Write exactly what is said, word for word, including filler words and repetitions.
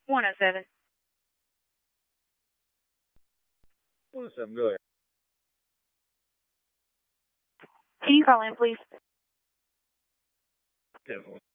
one oh seven. one oh seven, go ahead. Can you call in, please? Definitely.